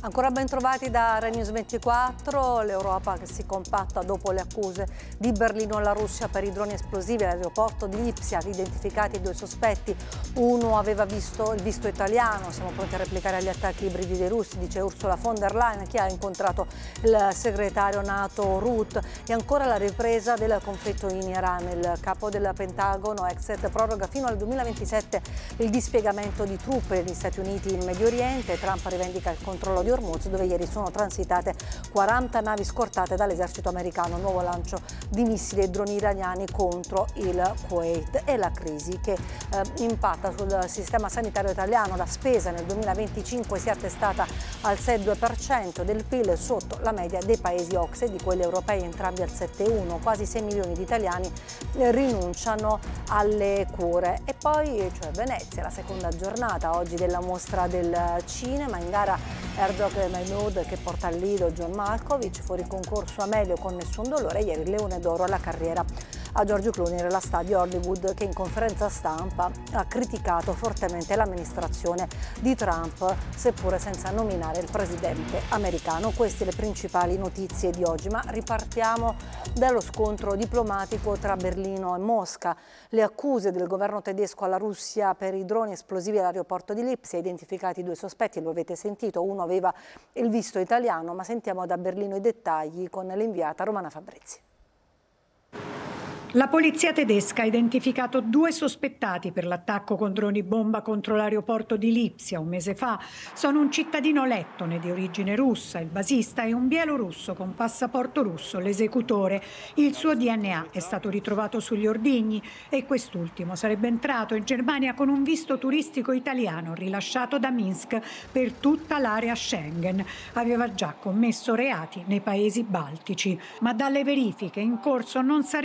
Ancora ben trovati da Rai News 24, l'Europa che si compatta dopo le accuse di Berlino alla Russia per i droni esplosivi all'aeroporto di Lipsia, identificati 2 sospetti, uno aveva visto il visto italiano, siamo pronti a replicare agli attacchi ibridi dei russi, dice Ursula von der Leyen, che ha incontrato il segretario NATO Rutte, e ancora la ripresa del conflitto in Iran, il capo del Pentagono Exet proroga fino al 2027 il dispiegamento di truppe degli Stati Uniti in Medio Oriente, Trump rivendica il controllo di Hormuz, dove ieri sono transitate 40 navi scortate dall'esercito americano, nuovo lancio di missili e droni iraniani contro il Kuwait, e la crisi che impatta sul sistema sanitario italiano. La spesa nel 2025 si è attestata al 6,2% del PIL, sotto la media dei paesi OCSE, di quelli europei entrambi al 7,1%. Quasi 6 milioni di italiani rinunciano alle cure. E poi c'è Venezia, la seconda giornata oggi della mostra del cinema, in gara Herzog e Mahmoud che porta al Lido John Malkovich, fuori concorso Amelio con Nessun dolore, ieri il Leone d'Oro alla carriera a George Clooney nella Stadio Hollywood, che in conferenza stampa ha criticato fortemente l'amministrazione di Trump, seppure senza nominare il presidente americano. Queste le principali notizie di oggi, ma ripartiamo dallo scontro diplomatico tra Berlino e Mosca. Le accuse del governo tedesco alla Russia per i droni esplosivi all'aeroporto di Lipsia, identificati 2 sospetti, lo avete sentito, uno aveva il visto italiano, ma sentiamo da Berlino i dettagli con l'inviata Romana Fabrizi. La polizia tedesca ha identificato 2 sospettati per l'attacco con droni bomba contro l'aeroporto di Lipsia un mese fa. Sono un cittadino lettone di origine russa, il basista, e un bielorusso con passaporto russo, l'esecutore. Il suo DNA è stato ritrovato sugli ordigni e quest'ultimo sarebbe entrato in Germania con un visto turistico italiano rilasciato da Minsk per tutta l'area Schengen. Aveva già commesso reati nei paesi baltici, ma dalle verifiche in corso non sarebbe